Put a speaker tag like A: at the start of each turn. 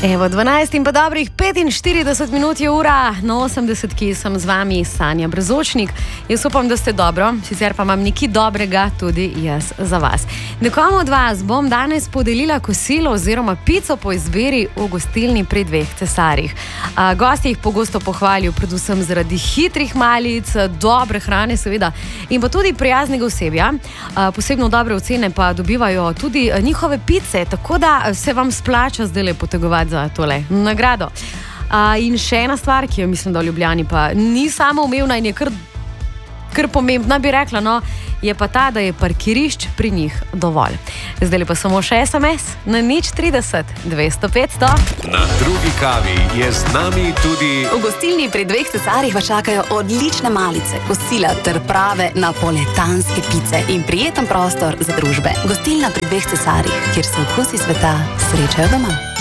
A: Evo, 12 in pa dobrih 45 minut je ura, na 80, ki sem z vami, Sanja Brezočnik. Jaz upam, da ste dobro, sicer pa imam nekaj dobrega tudi jaz za vas. Nekomu od vas bom danes podelila kosilo oziroma pico po izbiri v gostilni Pri dveh cesarjih. Gosti jih pogosto pohvalijo predvsem zaradi hitrih malic, dobre hrane seveda in pa tudi prijaznega osebja. Posebno dobre ocene pa dobivajo tudi njihove pice, tako da se vam splača zdaj potegovati za tole nagrado. In še ena stvar, ki jo mislim, da v Ljubljani pa ni samoumevna in je kar pomembna, bi rekla, no, je pa ta, da je parkirišč pri njih dovolj. Zdaj pa samo še SMS na 030 200 500.
B: Na drugi kavi je z nami tudi...
C: V gostilni Pri dveh cesarjih vas čakajo odlične malice, kosila ter prave napoletanske pice in prijeten prostor za družbe. Gostilna Pri dveh cesarjih, kjer se vkusi sveta srečajo doma.